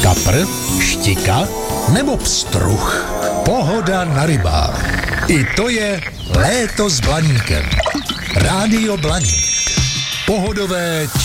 Kapr, štika nebo pstruh. Pohoda na rybách. I to je léto s Blaníkem. Rádio Blaník. Pohodové